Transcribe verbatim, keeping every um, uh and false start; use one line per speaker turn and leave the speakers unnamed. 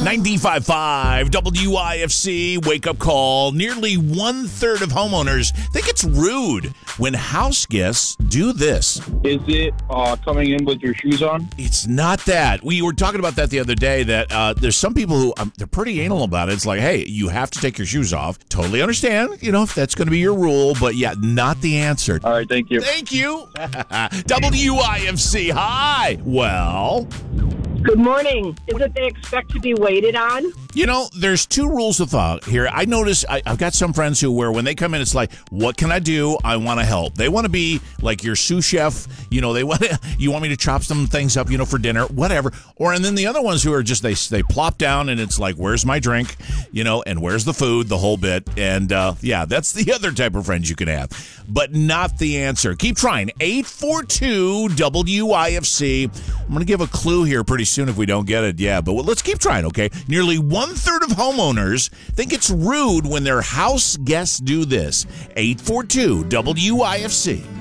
ninety-five point five W I F C wake-up call. Nearly one-third of homeowners think it's rude when house guests do this.
Is it uh, coming in with your shoes on?
It's not that. We were talking about that the other day, that uh, there's some people who, um, they're pretty anal about it. It's like, hey, you have to take your shoes off. Totally understand, you know, if that's going to be your rule, but yeah, not the answer.
All right, thank you.
Thank you. W I F C, hi. Well...
Good morning. Is it they expect to be waited on?
You know, there's two rules of thought here. I notice I, I've got some friends who, where when they come in, it's like, what can I do? I want to help. They want to be like your sous chef. You know, they want to, you want me to chop some things up, you know, for dinner, whatever. Or, and then the other ones who are just, they, they plop down and it's like, where's my drink? You know, and where's the food, the whole bit. And uh, yeah, that's the other type of friends you can have, but not the answer. Keep trying. eight four two W I F C. I'm going to give a clue here pretty soon if we don't get it. Yeah, but let's keep trying, okay? Nearly one-third of homeowners think it's rude when their house guests do this. eight four two W I F C.